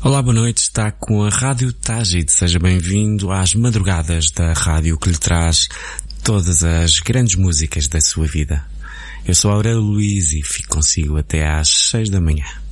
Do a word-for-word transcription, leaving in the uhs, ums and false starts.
Olá, boa noite, está com a Rádio Tágide. Seja bem-vindo às madrugadas da rádio que lhe traz todas as grandes músicas da sua vida. Eu sou Aurélio Luiz e fico consigo até às seis da manhã.